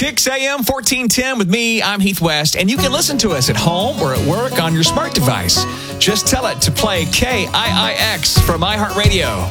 Kicks AM 1410 with me, I'm Heath West, and you can listen to us at home or at work on your smart device. Just tell it to play KIIX from iHeartRadio.